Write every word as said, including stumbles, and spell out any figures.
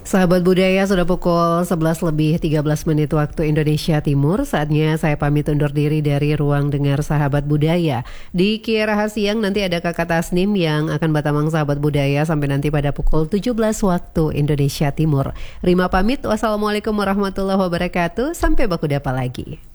Sahabat budaya, sudah pukul sebelas lebih tiga belas menit waktu Indonesia Timur. Saatnya saya pamit undur diri dari ruang dengar Sahabat Budaya. Di Kira Siang nanti ada Kakak Tasnim yang akan batamang Sahabat Budaya sampai nanti pada pukul tujuh belas waktu Indonesia Timur. Rima pamit, wassalamualaikum warahmatullahi wabarakatuh. Sampai baku dapa lagi.